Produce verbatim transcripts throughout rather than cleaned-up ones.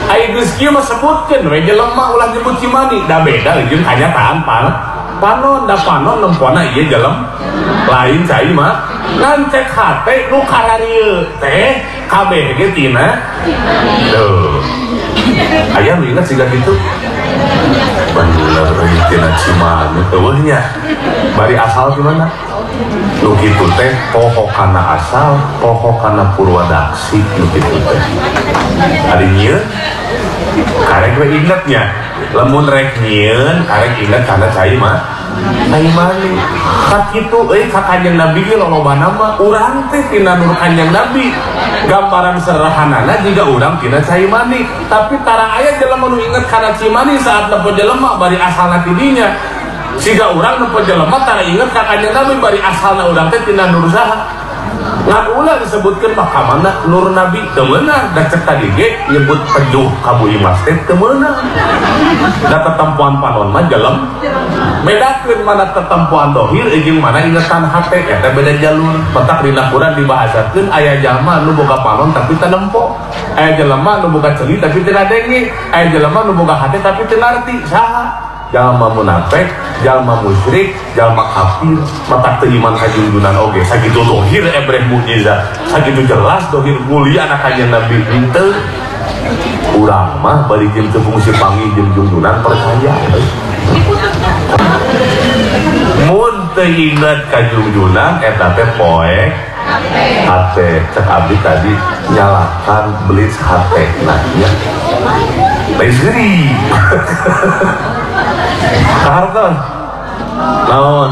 Ai geus kieu mah sebutkeun we jelema ulah nyebut cimani da beda jeung kanyataan pan panon da panon nempona ieu jelema lain cai mah ngan cek hate nu kararieu teh kabeh ge tina tuh aya nu ingat siga kitu bener euy tina cimani eueuh nya bari asal di mana nu kitu teh poho kana asal poho kana purwadaksi nu kitu teh ari nyieun karek we ingetnya lamun rek nyieun karek inget kana cai mah cai mani tak kitu euy ka kanjeng Nabi ge lolobana mah urang teh tina nur kanjeng Nabi gambaran sederhanana juga urang tina cai mani tapi tara aya jelema nu inget kana cai mani saat nepot jelema bari asalna ti dinya siga urang nepot jelema tara inget ka kanjeng Nabi bari asalna urang teh tina nur saha ngan ulah disebutkeun mah ka mana nur Nabi teu meunang da cek tadi ge nyebut pejuh kabu imas teh teu meunang da tetempuan panon mah jelem bedakeun mana tetempuan dohir jeung mana ingetan hate eta beda jalur petak dina Quran dibahasakeun aya jalma nu boga panon tapi teu nempo aya jelema nu boga ceuli tapi teu ngadenge aya jelema nu boga hate tapi teu narti saha jalma munafik, jalma musyrik, jalma kafir, mata teu iman ka junjunan oge. Sakitu dohir ebreh mukjizat, sakitu jelas dohir mulia anak kanjeng Nabi henteu. Urang mah bari jeung teu fungsi panggih jeung junjunan percaya. Mun teu inget ka junjunan eta teh poek hate cek abdi tadi nyalakan belis hate nah nya. Lain seuri. Kaharton naon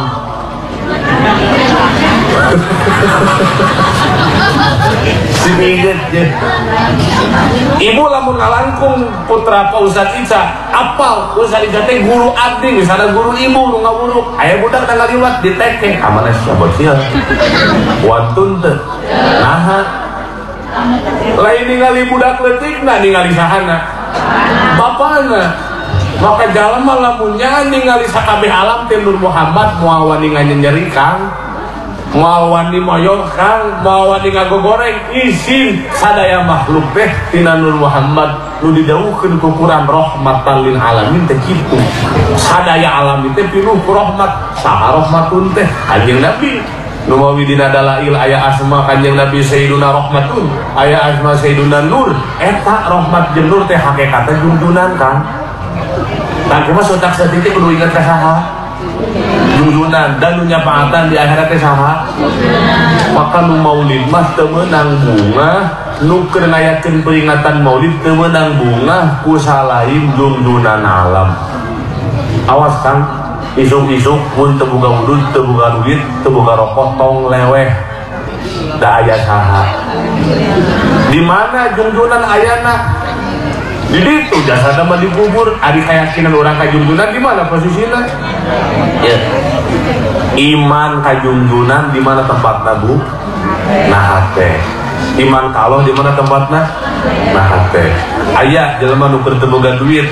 simingget je ibu lamun ngalangkung putra Pak Ustadz Ica apal Ustadz Ica teh guru abdi misalnya guru ibu nu ngawuruk aya budak tanggal liwat diteke amana siapa sih wantun teh naha lain ningali budak leutikna ningali sahana bapana maka jalma lamun nyanyi ningali sakabeh alam teh Nur Muhammad moal wani nganyerikan moal wani moyorkan moal wani ngagogoreng izin sadaya makhluk teh tina Nur Muhammad nu didawuhkeun ku Quran rahmatan lil alamin teh kitu sadaya alam teh pinuh ku rahmat saha rahmatun teh kanjeng Nabi nu mawi dina dalail aya asma kanjeng Nabi Sayyiduna Rahmatun aya asma Sayyiduna Nur eta rahmat jeung nur teh hakikatna junjunan kan tak cuma sotak setitik kudu ingat ke saha junjunan dan nu nyapaatan di akhirat teh saha maka nu maulid mah teu meunang bunga nu keur ngayakeun peringatan maulid teu meunang bunga ku salain junjunan alam awas kan isuk-isuk pun teu boga wudud teu boga duit teu boga rokok tong leweh da aya saha di mana junjunan ayana di ditu jasada mah dikubur ari keyakinan orang ka junjunan di mana posisina ya iman ka junjunan di mana tempatna bu nah hate iman kaloh di mana tempatna nah hate aya jelema nu keur teu boga duit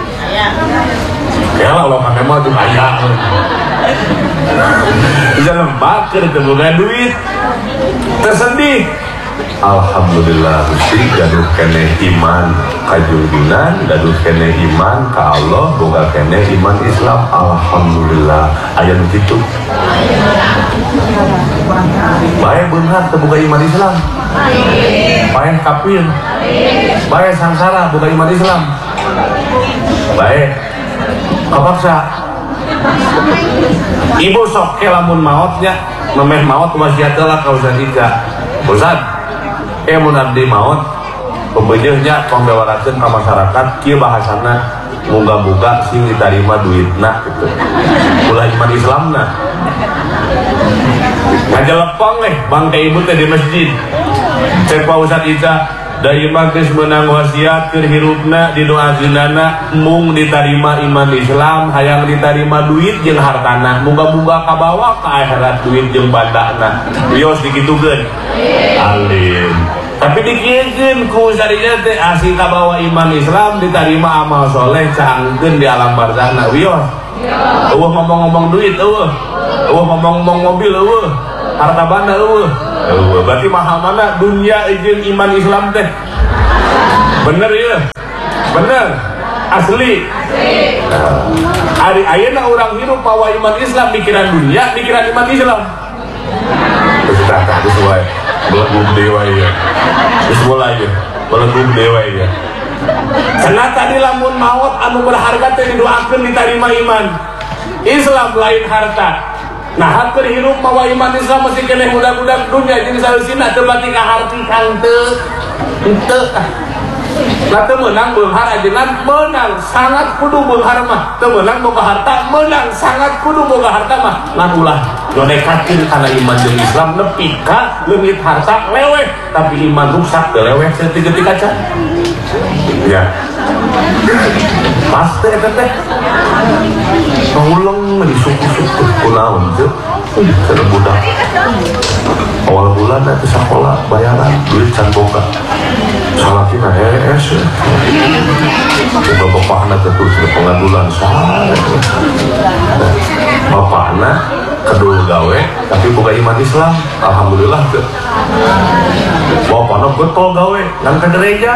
ya Allah kan mah tuh aya jelema keur teu boga duit tersedih alhamdulillah Gusti gaduh kene iman ka junjunan gaduh kene iman ka Allah boga kene iman Islam alhamdulillah aya nu kitu bae beunghar teu boga iman Islam bae kafir bae sangsara boga iman Islam bae kapaksa ibu sok ke lamun maotnya memeh maot wasiat lah ka Ustaz Ica Ustaz eh mun abdi maot pembejeuhnya tong bewarakeun ka masyarakat kieu bahasana muga-muga sing ditarima duitna gitu ulah iman Islamna ngajelepong eh bangke ibu teh di masjid cek Pak Ustaz Ica dari imah geus meunang wasiat keur hirupna di doa zinana mung ditarima iman Islam hayang ditarima duit jeung hartana muga-muga kabawa ka akhirat duit jeung bandana wios dikitukeun alim tapi dikieun ku sarinya teh asing kabawa iman Islam ditarima amal soleh cangkeun di alam barzahna wios eueuh ngomong-ngomong duit eueuh eueuh ngomong-ngomong mobil eueuh harta banda eueuh eueuh berarti mahal mana dunia jeung iman Islam teh bener ya bener asli. Nah, hari ayeuna orang hidup bawa iman Islam pikiran dunia pikiran iman Islam. Terus tak sesuai belum dewa ya. Terus mulai ya belum dewa ya. Karena tadi lamun maut anu berharga teh didoakeun diterima iman. Islam lain harta. Nah, hatur hirup mawa iman Islam masih keneh budak-budak dunia jeung saeusina teu bati kahartikan teu. Henteu. Nah, teu meunang beunghar ajengan menang sangat kudu beunghar mah. Teu meunang boga harta menang sangat kudu boga harta mah. Ngan ulah nyonekakeun kana iman jeung Islam nepi ka leungit harta leweh tapi iman rusak teu leweh saeutik kaca. Ya. Pasti eta teh. Paulang disuku-suku kunaon teh. Cenah budak. Awal bulan teh sakola bayaran duit can boga. Salakina es. Boga bapakna teh terus pengadulan sae. Bapakna kedul gawe tapi boga iman Islam. Alhamdulillah teh. Bapakna getol gawe ngan ka gereja.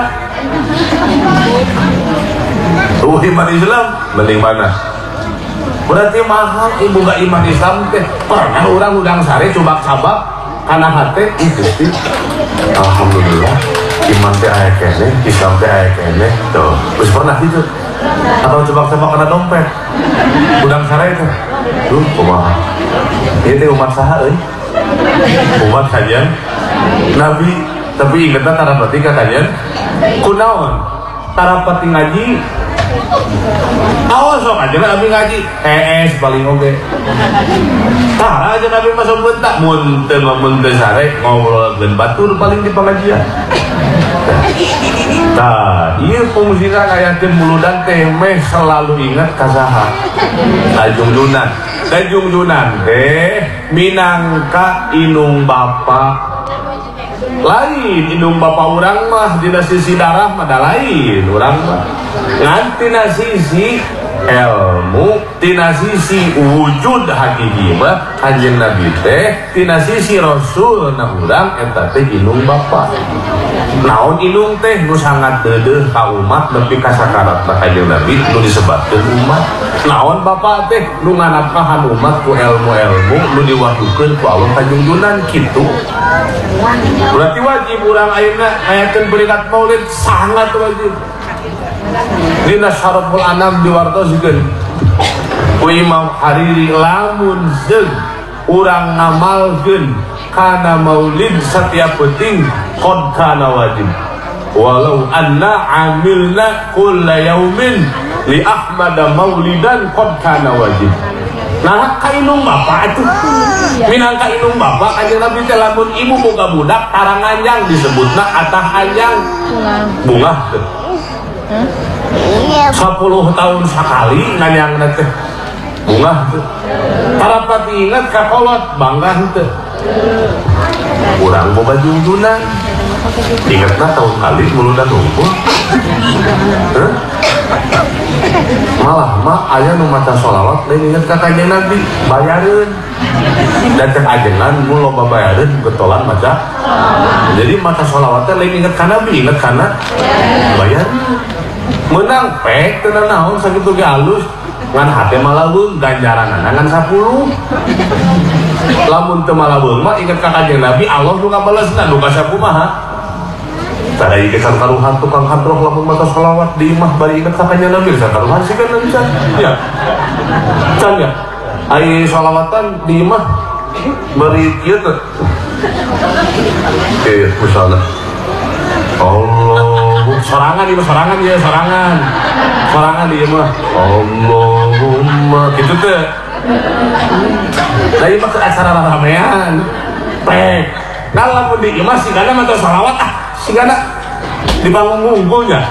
Tuh iman Islam mending mana? Berarti mahal ibu gak iman Islam teh. Pernah orang udang sare coba sabak karena hati itu sih. Alhamdulillah iman teh aya kene, Islam teh aya kene. Tuh, terus pernah gitu. Atau coba sabak karena dompet. Udang sare teh. Duh, kumaha. Ieu teh umat saha euy? Umat kajian Nabi, tapi ingetna tarapati ka kajian kunaon? Tarapati ngaji awas sok aja Nabi ngaji es paling oke tara aja Nabi masuk bentak muntah muntah sare ngobrol dan batur paling di pengajian. Nah iya pemusikan ayatin muludan teh meh selalu ingat kasaha Ajung Junan Ajung Junan teh minangka inung bapak lain indung bapak orang mah dina sisi darah mah lain orang mah ngan tina sisi ilmu tina sisi wujud hakiki mah kanjeng Nabi teh tina sisi Rasul na urang eta teh indung bapak naon indung teh nu sangat deudeuh ka umat nepi ka sakaratna kanjeng Nabi nu disebatkeun umat naon bapak teh nu nganapkahan umat ku ilmu-ilmu nu diwahyukeun ku Allah kanjeng Junan kitu. Berarti wajib urang ayeuna ngayakeun berikat maulid sangat wajib. Dina Syaraful Anam diwartoskeun ku Imam Hariri lamun zeug urang ngamalkeun kana maulid setiap penting qad kana wajib. Walau anna amilna kulla yaumin li Ahmad maulidan qad kana wajib. Nah kainung bapak itu minangka inung bapak kanjeng Nabi teh lamun ibu boga budak taranganjang disebutna atah anjang bunga teh sepuluh tahun sekali nganyangna teh bunga teh tarapati ingat ka kolot bangga teh urang boga junjunan ingetna tahun kali muludan unggul malah mah aya nu maca sholawat lain inget ka kanjeng Nabi bayareun dan cek ajengan mun loba bayareun getolan maca jadi maca sholawat teh lain inget ka Nabi inget kana bayar menang pek teu naon sakitu ge alus ngan hate malabeung ganjaranana ngan sepuluh lamun teu malabeung mah inget ka kanjeng Nabi Allah nu ngabalesna nu ka sakumaha. Tadai ke karuhan tukang hadroh lamun maca sholawat di imah bari inget kakaknya Nabi karuhan sih kan bisa ya can ya ai sholawatan di imah bari kieu teh oke misalnya Allah sorangan ieu sorangan ya sorangan sorangan di imah Allahumma gitu teh dari mah acara ramean pek kalau lamun di imah sih kana maca sholawat ah sigana di panggung unggulnya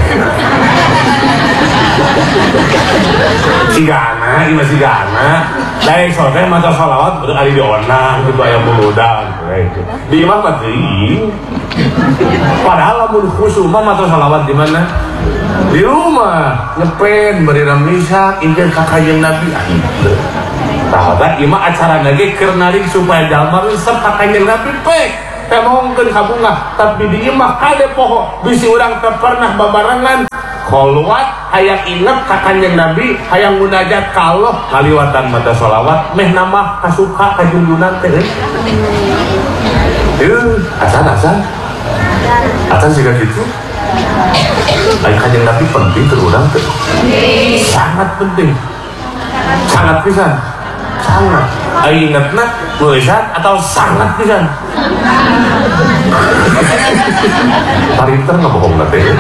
sigana ima sigana lain sore maca sholawat berkali di onang gitu ayam buludang di imah mati padahal lamun khusyuk mah maca sholawat di mana di rumah nyepen beri ramisa injen kakayeng Nabi akhir tahu imah acara lagi kernarik supaya jalma resep kakayeng Nabi pek temongkeun kabungah tapi di imah kade poho bisi urang teu pernah babarengan kholwat hayang inget ka Kanjeng Nabi, hayang munajat ka Allah ngaliwatan mata sholawat meh nama kasuka ka junjunan teh. Euy, asan-asan. Asan siga kitu. Aya Kanjeng Nabi penting keur urang teh. Sangat penting. Sangat pisan. Sangat. Aya ingetna leusan atau sangat pisan. Parinter ngabohong na teh.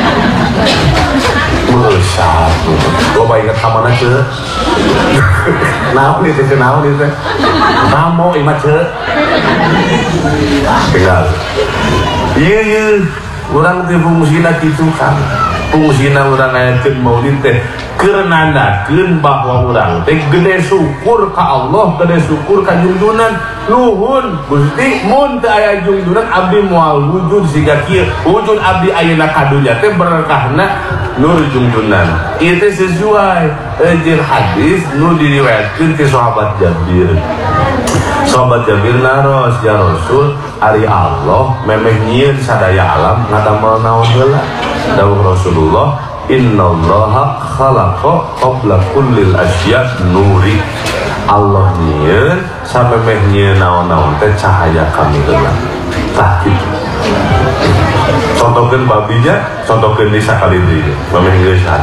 Leusan. Loba inget ka mana teu? Naon ieu teh naon ieu teh? Namo imah teu. Tinggal. Ieu ieu urang teh fungsina kitu kan. Fungsina urang ngayakeun maulid teh keur nandakeun bahwa urang teh gede syukur ka Allah, gede syukur ka junjunan. Nuhun Gusti, mun teu aya junjunan abdi moal wujud siga kieu. Wujud abdi ayeuna ka dunya teh berkahna nur junjunan. Ieu teh sesuai jeung hadis nu diriwayatkeun ti sahabat Jabir. Sahabat Jabir naros ya Rasul, ari Allah memeh nyieun sadaya alam ngadamel naon heula. Dawuh Rasulullah, innallaha khalaqa qabla kullil asya nuri. Allah nyieun samemeh nyieun naon-naon teh cahaya kami heula. Tah kitu. Contohkeun babinya, contohkeun di sakali deui. Mameh ngeusan.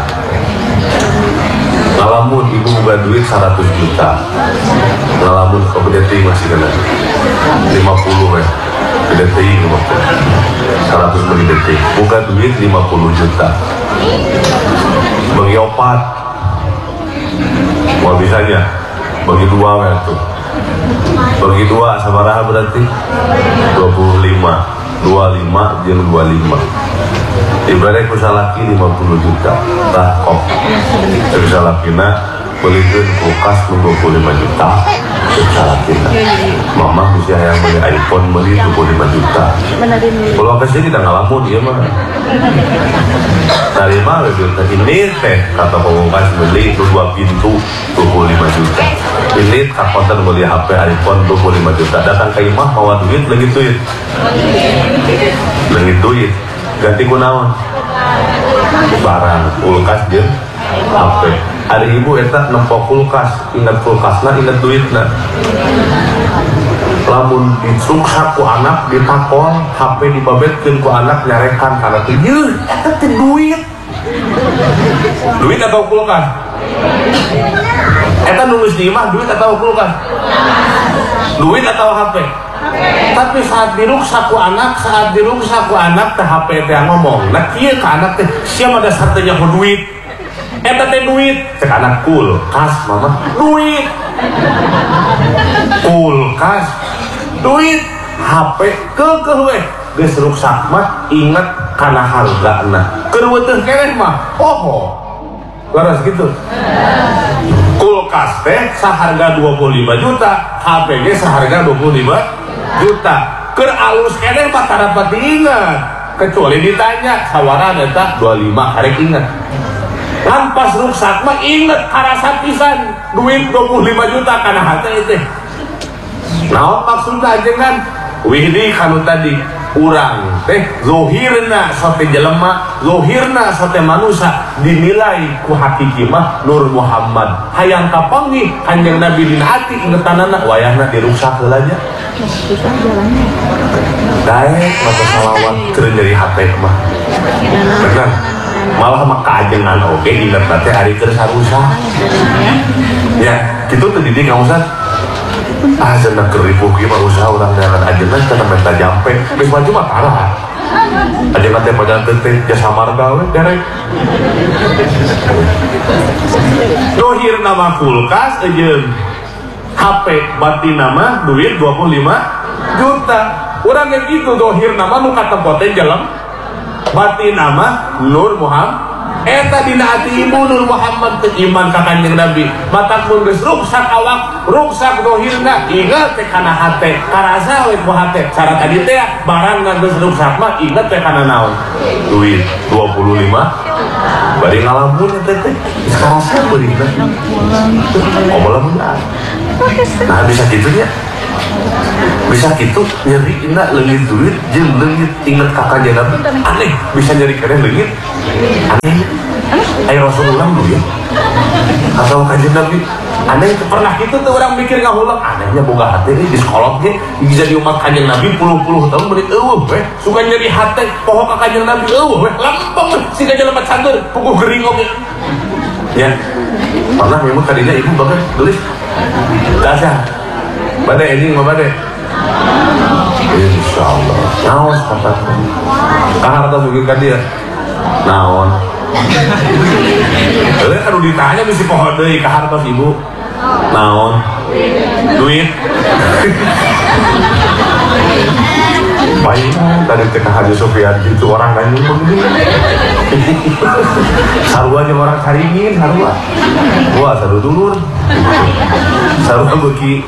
Ngalamun ibu boga duit seratus juta. Ngalamun kabede teuing masih kena lima puluh we. Gede teuing waktu. seratus gede teuing. Boga duit lima puluh juta. Bagi opat. Mau bisanya bagi dua we tuh. Bagi dua sabaraha berarti dua puluh lima. dua puluh lima jeung dua puluh lima. Ibarat ku salaki lima puluh juta. Tah kok. Terus salakina belikeun kulkas dua puluh lima juta. Terus salakina. Mama bisa hayang beli iPhone beli dua puluh lima juta. Kalau ke sini udah ngalamun ieu mah. Dari mana duit ini teh kata kulkas beli dua pintu dua puluh lima juta. Ini kapotan beli H P iPhone dua puluh lima juta. Datang ke imah bawa duit lagi duit. Lagi duit. Ganti kunaon? Barang kulkas jeung H P. Ada ibu eta nempok kulkas, ingat kulkasna, ingat duitna. Lamun disuksak ku anak ditakol, H P dibabetkeun ku anak nyarekan kana teh. Yeuh, eta teh duit. Duit atau kulkas? Eta nulis di imah duit atau kulkas? Duit atau H P? Tapi saat diruksak ku anak, saat diruksak ku anak teh H P teh ngomong. Nah kieu ka anak teh sia mah dasar teh nyaho duit. Eta teh duit, cek anak kulkas mama. Duit. Kulkas. Duit. H P keukeuh we. Geus ruksak mah inget kana hargana. Keur weuteung keneh mah. Oho. Laras gitu. Kulkas teh saharga dua puluh lima juta, H P ge saharga dua puluh lima juta. Keur alus keneh mah tara pati ingat. Kecuali ditanya sawaran eta dua puluh lima harek ingat. Lan pas ruksak mah inget karasa pisan duit dua puluh lima juta kana hate teh. Naon maksudna ajengan? Wihdi kanu tadi urang teh zohirna sote jelema, zohirna sote manusia dinilai ku hakiki mah Nur Muhammad. Hayang kapanggih Kanjeng Nabi dina ati ingetanana wayahna diruksak heula nya. Daek mata salawat keur nyeri hate mah. Bener. Malah mah kaajengan oge inget teh ari keur sarusak. Ya, kitu teh didik ka Ustaz. Ah, cenah keur ripuh kieu mah usaha urang daerah ajengan cenah menta jampe. Geus maju mah parah. Ajengan teh pajan teh jasa marga we derek. Dohir nama kulkas ejeun H P batin nama duit dua puluh lima juta. Urang ge kitu dohir nama nu katepot teh jelem batin nama Nur Muhammad. Eta dina ati ibu Nur Muhammad teh iman ka Kanjeng Nabi. Matak mun geus ruksak awak, ruksak dohirna, inget teh kana hate. Karasa we ku hate. Cara tadi teh barang geus ruksak mah inget teh kana naon? Duit dua puluh lima. Bari ngalamun teh teh. Geus karasa beurina. Omola beunang. Nah bisa kitu nya. Bisa gitu nyeri indah leungit duit jeung leungit inget ka Kanjeng Nabi. Aneh bisa nyeri keneh leungit. Aneh. Ay Rasulullah dulu ya atau kajian Nabi aneh pernah gitu tuh orang mikir ngahulang anehnya boga hati ini di sekolah ke bisa di umat kajian Nabi puluh-puluh tahun beri eueuh weh suka nyeri hati pohon ke kajian Nabi eueuh weh lampang sih kajian lemat santur pukul gering oke ya pernah memang tadinya ibu bagai tulis dasar badai ini mah badai insyaallah naon kataku kahar tau mungkin kan dia naon eh aduh ditanya misi pohon deui ka hartos ibu naon duit baik tadi teh Haji Sofyan itu orang lain begini sarua jeung orang caringin sarua wah saru dulur sarua beuki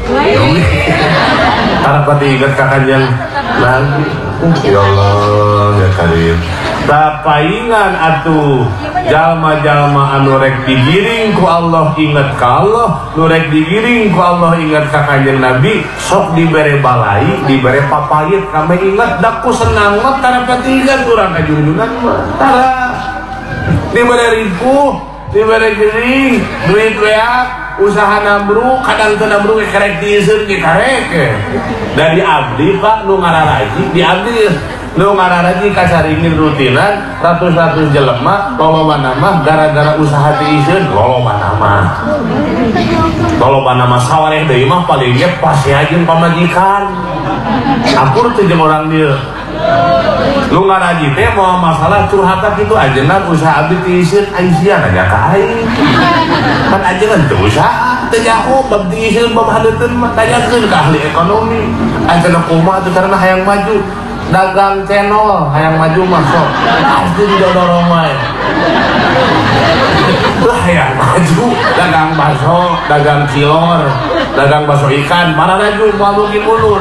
harap ingat kakanjang lagi ya Allah ya Karim tapaingan atuh jalma-jalma anu rek digiring ku Allah ingat ka Allah nu rek digiring ku Allah ingat ka kanjeng Nabi sok dibere balai dibere papayit kami ingat daku senang mah karena patigan urang ka junjungan mah tara dibere ribu dibere gering duit weak usaha nabru kadang teu nabru kerek diiseun ge karek dari abdi Pak nu ngararaji di abdi nu ngararaji kasaringin rutinan ratus-ratus jelema loloba nama gara-gara usaha diiseun loloba nama loloba nama sawareh deui mah paling ge pasti ajeun pamajikan akur teh jeung urang dieu lu ngaraji teh mau masalah curhatan gitu ajeunna usaha abdi diiseun aisyah aja ka aing kan ajeunna teu usaha teu jauh bab diiseun bab hadeuteun mah tanyakeun ka ahli ekonomi ajeunna kumaha teh karena hayang maju dagang channel hayang maju masuk pasti didorong wae lah hayang maju dagang bakso dagang cilor dagang bakso ikan mana maju mau bikin ulur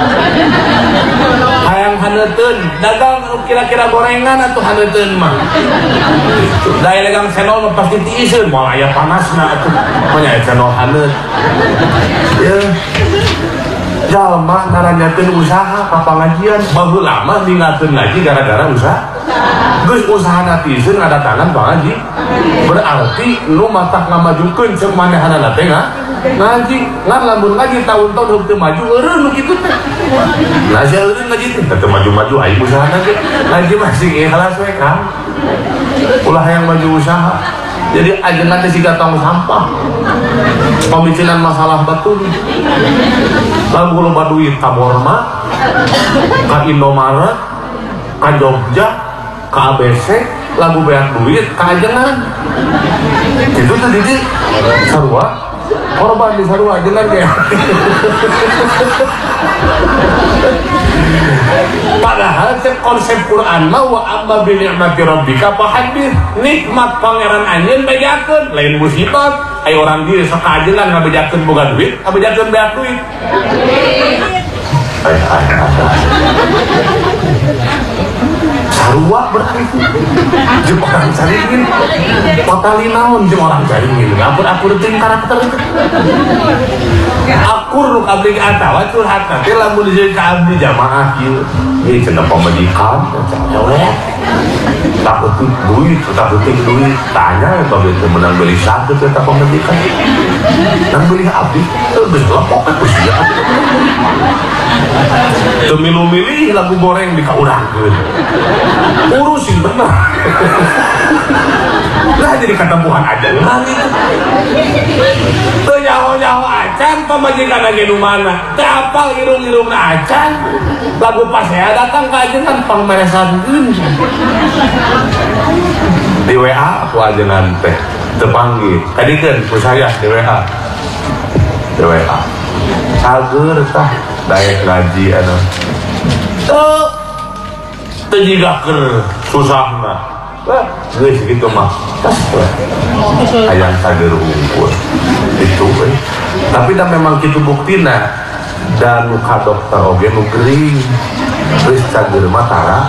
hayang haneuteun dagang kira-kira gorengan atau haneuteun mah daya dagang channel mah pasti diiseun moal aya panasna atuh nya channel haneut ya jalma ngaranyakeun usaha ka pangajian baheula mah ningakeun ngaji gara-gara usaha geus usaha natizeun ngadatangan pangaji berarti nu matak ngamajukeun ceuk manehanana teh ngaji ngan lamun ngaji tahun-tahun teu maju eureun nu kitu teh nah sia eureun ngaji teh teu maju-maju aing usahana ge ngaji masih ikhlas we Kang ulah yang maju usaha jadi ajeunna teh siga tong sampah pemicinan masalah betul lalu loba duit ka Borma ka Indomaret ka Jogja ka A B C lagu beak duit ka ajengan itu tadi di sarua korban di sarua ajengan ge padahal konsep Quran mah wa amma bi ni'mati rabbika fahadits nikmat pangeran anjeun bejakeun lain musibah aya orang dieu sok ajengan ngabejakeun boga duit ngabejakeun beak duit ay ay sarua berarti jeung orang caringin patali naon jeung orang caringin akur-akur teuing karakter akur nu kabeh atawa curhat teh lamun jeung ka abdi jamaah kieu ieu cenah pamajikan cewek tak betul duit tak betul duit tanya kalau itu menang beli satu kita pamajikan nang beli abdi teu geus lepok ka usia teu milu-milih lagu goreng dikaurangkeun urusin bener lah jadi ketempuhan aja lagi teu nyaho-nyaho acan pamajikan lagi nu mana teu apal irung-irungna acan lagu pas saya datang ke ajengan pangmeresankeun di W A aku ajengan teh terpanggil kadikeun ku saya di W A di W A sager tah daek ngaji anu teu teu jiga keur susahna geus gitu mah tas hayang sager unggul itu we tapi dah memang kitu buktina dan muka dokter oge nu gering geus sager mah tara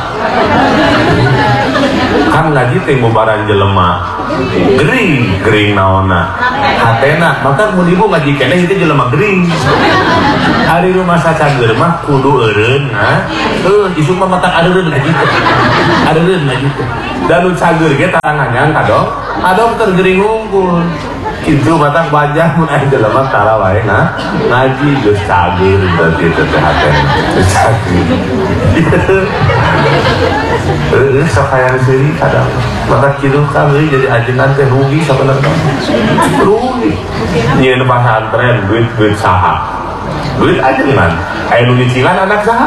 kan ngaji teh mubaran jelema gering gering naonna hatena maka mun ibu ngaji keneh itu jelema gering hari rumah sacager mah kudu eureun ha heuh isu mah mata areureun ngaji teh areureun ngaji teh dan nu cager ge tarangannya kadok kadok tergering unggul itu matang wajah mun aya jelema tara wae nah ngaji geus cager berarti teh haten geus cager eh sok hayang seuri kadang mata kieu kami jadi ajengan teh rugi sabenerna rugi nyeun pasantren duit duit saha duit ajengan aya nu nyicilan anak saha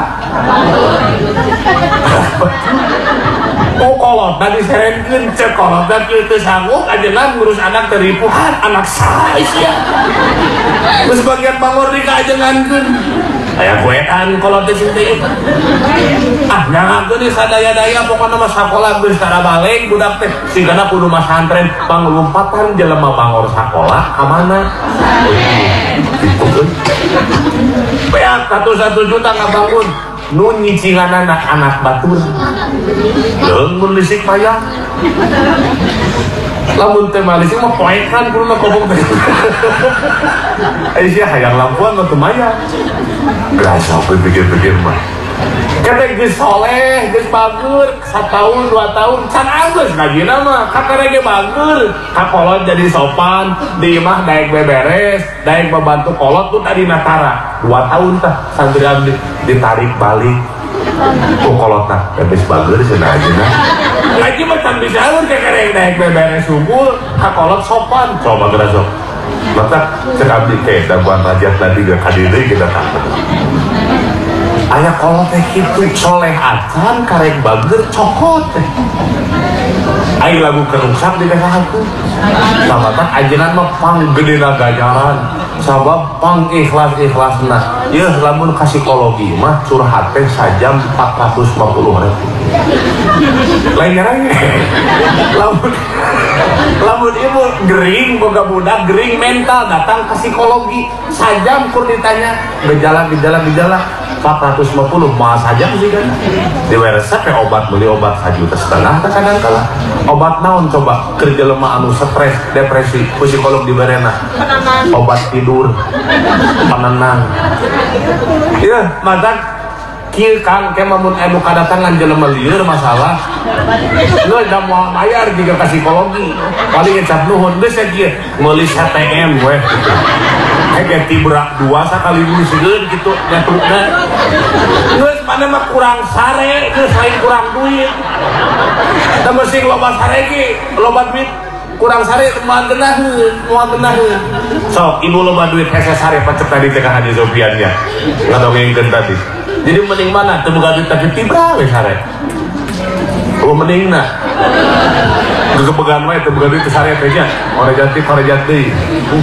oh kolot tadi serenkeun cek kolot dan kieu teu sanggup ajengan ngurus anak teripuhan anak saha sia geus bagian bangor di kaajengankeun aya kuean kolot teh sinti ah nyangakeun di sadaya-daya pokona mah sakola geus tara balik budak teh singkana kudu masantren panglumpatan jelema bangor sakola ka mana kitu keun beak satu juta ngabangun nu nyicilan anak anak batur leung mun lisik payah lamun teh malisik mah poekan kudu mah kobong teh ai sia hayang lampuan mah teu maya berasa pikir-pikir mah kata geus soleh geus bagur satahun dua tahun can anggeus ngajina mah kakarege bagur kakolot jadi sopan di imah daek beberes daek membantu kolot tuh tadi natara dua tahun tah santri abdi ditarik balik tuh kolot tah geus bagur cenah ajina ngaji mah can bisa alur kakarege daek beberes sungguh kakolot sopan coba geura sok maka cek abdi teh da buat rajat tadi ge kadiri kita takut aya kolot teh kitu soleh acan karek bager cokot teh ai lagu kerungsak di kasahaku sahabat ajenan mah pang gedena gajaran sabab pang ikhlas-ikhlasna yeuh lamun ka psikologi mah curhat teh sajam empat ratus lima puluh ribu lain raya lamun lamun ibu gering boga budak gering mental datang ke psikologi sajam kur ditanya gejala-gejala-gejala empat ratus lima puluh mah saja sih kan di resep ya obat beli obat sajuta setengah kadang kala obat naon coba kerja lemah anu stres depresi psikolog di barena obat tidur penenang iya madak kieu kang kemamun anu kadatangan jelema lieur masalah lu da moal bayar juga ka psikologi paling ngecap nuhun geus kieu meuli H T M we aya tibrak dua sakali seueun kitu nyatukna geus mana mah kurang sare geus lain kurang duit da mesti loba sare ge loba duit kurang sare moal geunaheun moal geunaheun sok ibu loba duit hese sare pacet tadi teh ka Haji Sofian nya ngadongengkeun tadi jadi mending mana teu boga duit tapi tibra we sare oh mending na gegebegan wae teu boga duit sare teh nya ora jati ora jati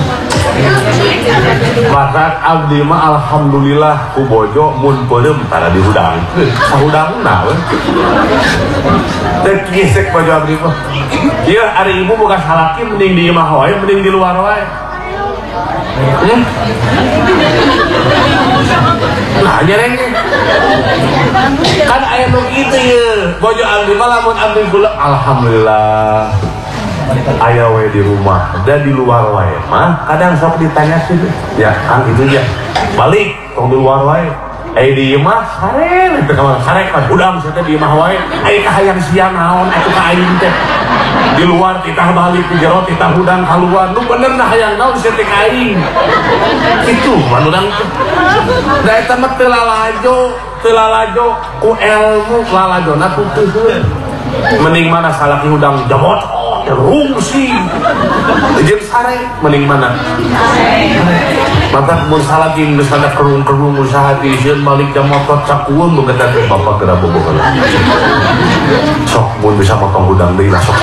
masak abdi mah alhamdulillah ku bojo mun peureum tara dihudangkeun sahudangna we teh kisek bojo abdi mah ieu ari ibu boga salaki mending di imah wae mending di luar wae hmm? Nah nyereng kan aya nu kitu ye bojo abdi mah lamun abdi kula alhamdulillah aya we di rumah dan di luar wae mah kadang sok ditanya sih ya kan itu ya balik tong di luar wae aya di imah sare teh ka sare kan udang teh di imah wae aya kahayang siang naon atuh ka aing teh di luar kita balik di jero kita hudang keluar nu bener nah hayang naon sia teh ka aing kitu manurang da eta mah teu lalajo teu lalajo ku ilmu lalajona putuheun mending mana salaki hudang jamot rungsi jeung sare mending mana maka mun salaki geus ada kerung-kerung usaha di sieun balik jam motor cakueum boga teh bapak geura bobogan sok mun bisa motong hudang deui lah sok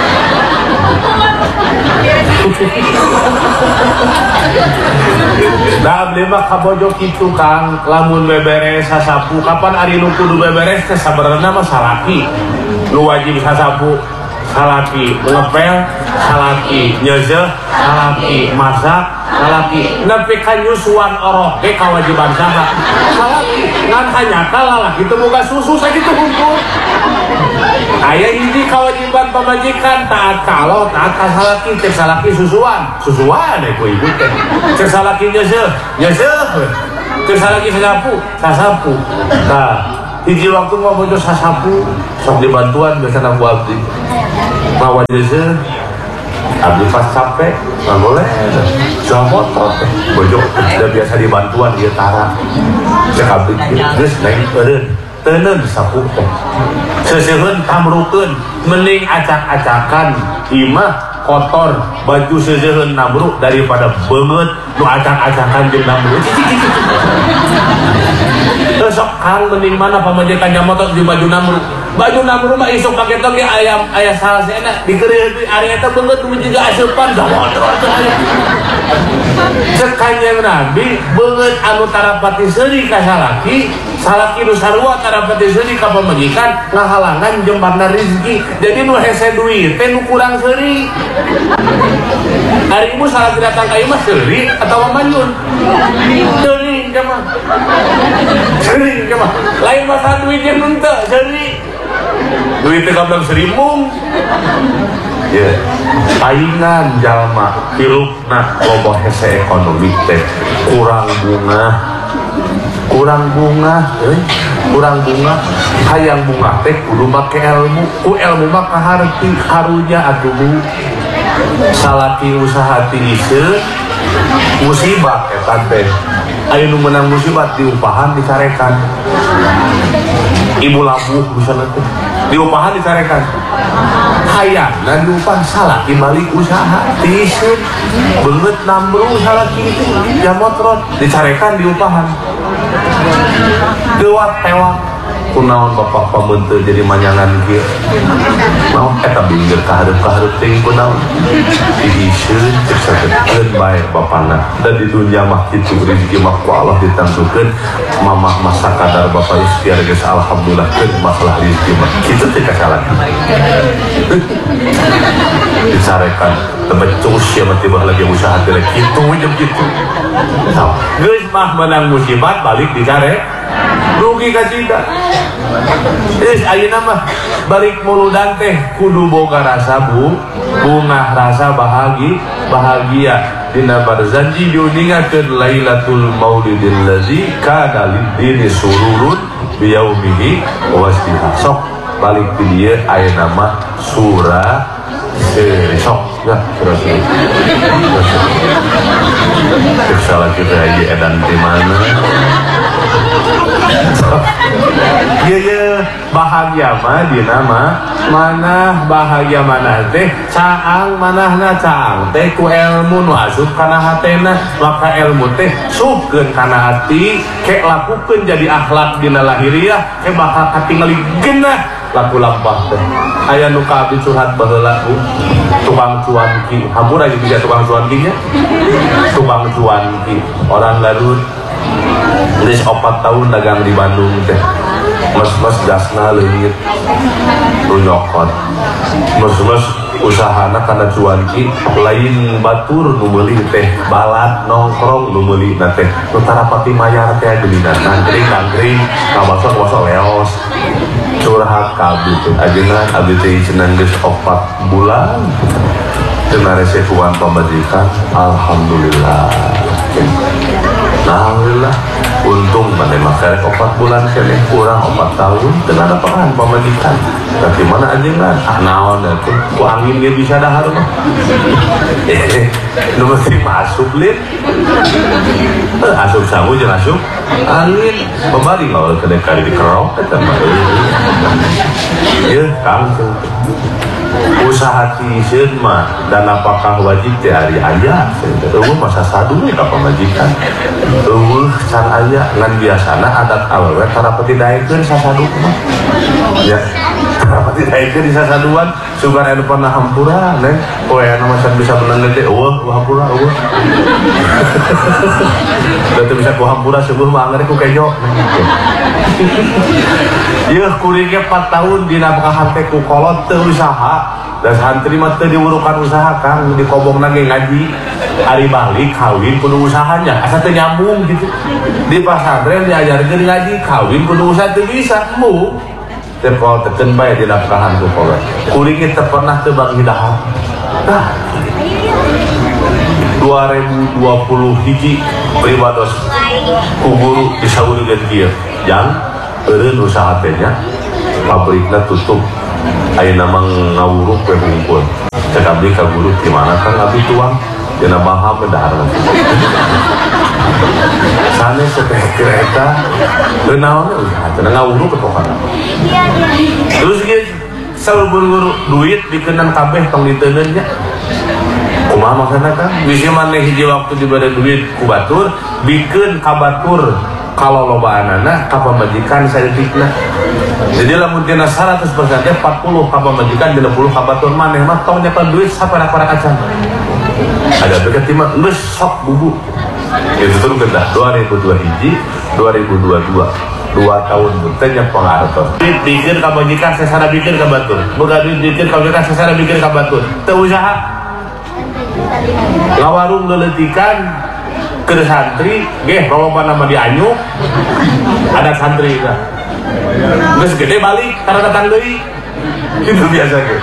da abdi mah kabojo kitu kang lamun beberes sasapu kapan ari nu kudu beberes teh sabenerna mah salaki nu wajib sasapu salaki ngepel salaki nyeuzeuh salaki masak salaki nepi ka nyusuan oroh ge kawajiban saha salaki ngan hanya lalaki teu boga susu sakitu hukum aya hiji kawajiban pamajikan taat ka Allah taat ka salaki teh salaki susuan susuan ku ibu teh teh salaki nyeuzeuh nyeuzeuh teh salaki sasapu sasapu tah hiji waktu mah bojo sasapu sok dibantuan biasana ku abdi mawa jeuseun abdi pas capek nggak boleh jual motor bojo udah biasa dibantuan dia tara cek abdi geus naik eureun teuneun sapu teh seuseun tamrukeun mending acak-acakan imah kotor baju seuseun namruk daripada beungeut nu acak-acakan jeung namruk sok kang mending mana pamajikannya motor di baju namruk baju namruk mah isuk pakai toge ayam ayah salah enak dikeureuh di area eta beungeut nu jiga aseupan da motor atuh aya cek kanjeng Nabi beungeut anu tarapati seuri ka salaki salaki nu sarua tarapati seuri ka pamajikan ngahalangan jembarna rezeki jadi nu hese duit teh nu kurang seuri hari ibu salaki datang ka imah seuri atawa manyun teuing ka mah sering ke mah lain masa duit yang nunte sering duit itu kablang serimung ya saingan jalma hirupna loba hese ekonomi teh kurang bunga kurang bunga eh? kurang bunga hayang bunga teh kudu make ilmu ku ilmu mah kaharti karunya atuh bu salaki usaha tiiseu musibah eta teh aya nu menang musibah diupahan dicarekan ibu labuh misalnya tuh diupahan dicarekan hayangna diupahan salaki balik usaha tiiseu beungeut nambrung salaki itu ya motrot dicarekan diupahan dewat tewak kunaon bapak pameunteu jadi manyangan kieu naon eta binggir kahareup-kahareup teuing kunaon diisieun cek sakeun bae bapana da di dunya mah kitu rezeki mah ku Allah ditanggukeun mamah masa kadar bapak istiar geus alhamdulillah keun masalah rezeki mah kitu teh kasalan disarekan tebecus ya mah tibah lagi usaha teh kitu jeung kitu geus mah menang musibah balik dicare rugi ka cida is ayeuna mah balik muludan teh kudu boga rasa bu bunga rasa bahagi bahagia dina barzanji diuningakeun lailatul maulidil ladzi kana lid-dini sururun biyaumihi wasbiha sok balik di dieu ayeuna mah surah sok ya surah salah kita aja edan di mana iya iya bahagia mah di nama mana bahagia mana teh caang manahna caang teh ku ilmu nu asup kana hatena maka ilmu teh supkeun kana hati ke lakukeun jadi akhlak dina lahiriah ke bakal katingali genah laku lampah teh aya nu ka abdi curhat baheula bu tukang cuanki hampura aja bisa tukang cuankinya tukang cuanki orang Garut geus opat tahun dagang di Bandung teh mas-mas gasna leungit nu nyokot mas-mas usahana kana cuanki lain batur nu meuli teh balat nongkrong nu meuli na teh nu tarapati mayar teh geulina nangkring-nangkring kawaso-waso leos curhat ka abdi teh ajeuna abdi teh cenah geus opat bulan teu narese kuan pamajikan alhamdulillah alhamdulillah untung mana makarek opat bulan kene kurang opat tahun dengan ada peran pamajikan tapi mana ajengan ah naon itu ku angin dia bisa dahar mah eh nu mesti masuk lin asup sangu jeung asup angin pembari lawan kene kali dikerok eta mah ieu kang usaha tiisieun mah dan apakah wajib teh ari aya eueuh masa saduwe ka pamajikan eueuh can aya ngan biasana adat awewe tarapati daekeun sasadu mah ya tarapati daekeun di sasaduan sugan anu pernah hampura neng poe anu masa bisa menang teh eueuh hampura eueuh da teu bisa ku hampura seueuh mah anggar ku kejo ieu kuring ge empat tahun dina bakahan teh ku kolot teu usaha dan santri mah teu diurukan usaha kang dikobongna ge ngaji ari balik kawin kudu usahanya asa teu nyambung gitu di pasantren diajarkeun ngaji kawin kudu usaha teu bisa mu teh kol teken bae di nafkahan ku kolot kuring teh pernah teu bagi dahar nah dua ribu dua puluh hiji pribados ku guru disaurikeun kieu jang eureun usaha teh nya pabrikna tutup aya nama ngawuruk we hungkul cek abdi ka guru di mana kan abdi tuang dina baha bedar sana seteh kereta teu naon usaha teh ngawuruk ketokana terus ge salubur duit dikenan kabeh tong diteuneun nya kumaha maksudna kan bisi maneh hiji waktu dibere duit ku batur bikeun ka batur kalau loba anana ka pamajikan saeutikna jadi lamun tina seratus persen teh empat puluh ka pamajikan dina sepuluh ka batur maneh mah tong nyapan duit saparak-parak acan ada beukeut timah geus sok bubu itu tuh gendah dua ribu dua hiji dua ribu dua puluh dua dua tahun tanya pengartos duit bikin ka pamajikan sesana bikin ka batur boga duit bikin ka pamajikan sesana bikin ka batur teu usaha ngawarung leuletikan ke santri, geh kalau nama dianyuk ada santri kan, terus gede balik karena datang deui itu biasa gitu.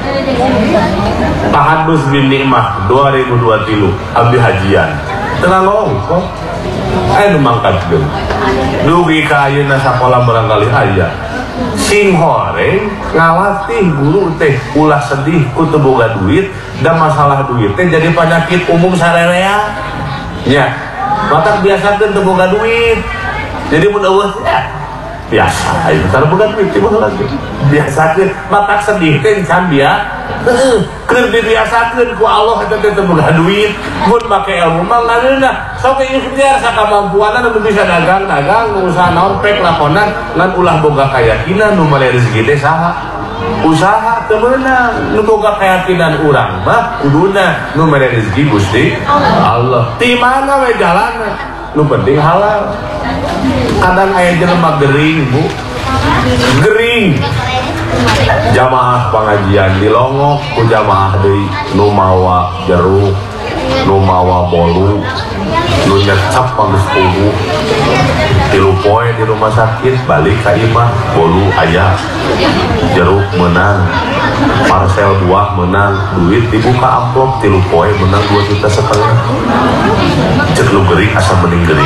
Tahadus bin nikmah dua ribu dua puluh tiga abdi hajian, tenang kok, ayo mangkat dulu, dugi ka ayeuna sakola barangkali aya, sing horeng ngalatih guru teh ulah sedih ku teu boga duit, dan masalah duit teh jadi penyakit umum sarerea. Ya, mata biasa kan terbuka duit. Jadi mun eueuh ya biasa aja terbuka duit tiba lagi. Biasa kan mata sedih teh can dia. Heeh, keur dibiasakeun ku Allah eta teh terbuka duit. Mun make ilmu mah ngareuna sok ikhtiar sakamampuanna nu bisa dagang-dagang usaha naon pek lakonan ngan ulah boga kayakinan nu male rezeki teh saha. Usaha temenang nu boga keyakinan urang mah kuduna nu mere rezeki Gusti Allah ti mana we jalanna nu penting halal kadang aya jelema gering Bu gering jamaah pengajian dilongok ku jamaah deui nu mawa jeruk nu mawa bolu nu nyecap panggeus puguh tilu poe di rumah sakit balik ka imah bolu aya jeruk menang parcel buah menang duit dibuka amplop tilu poe menang dua juta setengah cek lu gering asa mending gering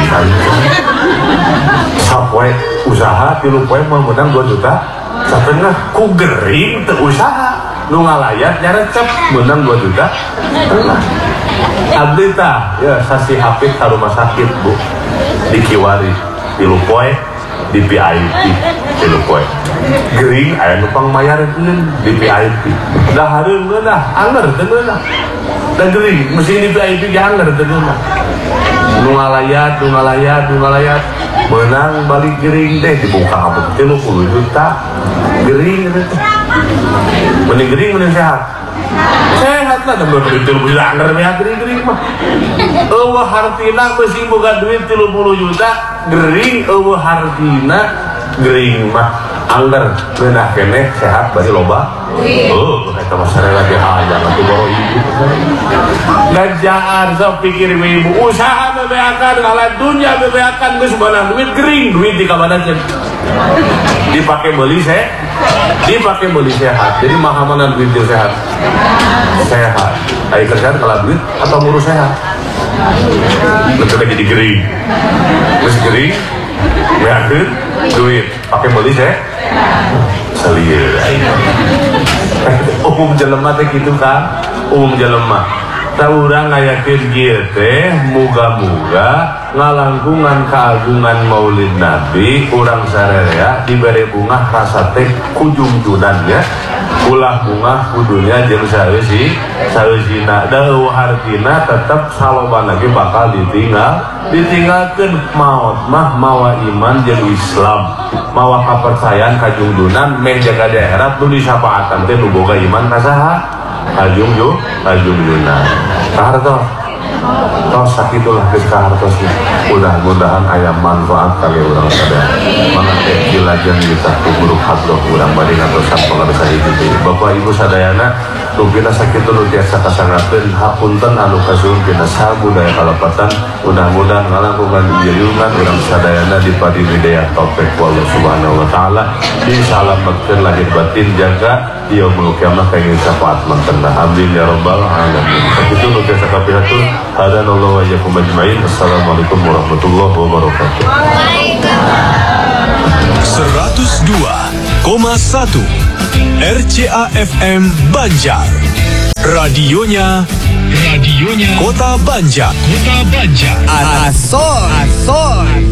sapoe usaha tilu poe mah menang dua juta setengah ku gering teu usaha nu ngalayat nyarecep menang dua juta setengah abdi tah ya sasi hapit ka rumah sakit Bu di Kiwari tilu poe di V I P tilu poe gering aya numpang mayarkeun di V I P dah hareung dah anger teu dah da gering mesti di V I P ge anger teu dah nu ngalayat nu ngalayat nu ngalayat menang balik gering deh dibuka abut tilu puluh juta gering teh mending gering mending sehat sehat lah dan berbeda tilu puluh juta anger mah gering-gering mah eueuh hartina beusi boga duit tilu puluh juta gering eueuh hartina gering mah angger geunah keneh sehat bari loba oh eta mah sareng lagi hayang atuh boro ibu gajaan sok pikir ibu usaha bebeakan ngalah dunya bebeakan geus meunang duit gering duit di kamanajeun dipake beli se dipake beli sehat jadi maha mana duit yang sehat sehat ayo kerjaan kalau duit atau ngurus sehat nanti lagi di gering masih gering beakeun duit pakai beli se selir umum jelema teh gitu kan umum jelema tah urang ngayakeun kieu teh muga-muga ngalangkungan keagungan Maulid Nabi urang sarerea dibere bunga rasa teh kujungjunan ya ulah bunga kudunya jeung saeusi saeusina da eueuh hartina tetep salobana ge bakal ditinggal ditinggalkeun maot mah mawa iman jeung Islam mawa kapercayaan kajungjunan meh jaga daerah nu disapaatan teh nu boga iman ka saha kajungju kajungjunan kahartos tos sakitulah geus kahartosna mudah-mudahan aya manfaat kali urang sadaya mangke dilajeng kita guru hadroh urang bade ngadosan pangarsa hiji Bapak Ibu sadayana rupina sakitu nu tiasa kasangakeun hapunten anu kasuhun tina sabudaya kalepatan mudah-mudahan ngalangkungan ieu-ieunan urang sadayana dipadi hidayah taufik Allah Subhanahu wa taala disalametkeun lahir batin jaga yaumul kiamah kaing syafaat mantenna amin ya rabbal alamin sakitu nu tiasa kapihatur hadanallahu wa iyyakum ajmain assalamualaikum warahmatullahi wabarakatuh. seratus dua koma satu R C A F M Banjar. Radionya, radionya Kota Banjar. Kota Banjar. Asol, asol.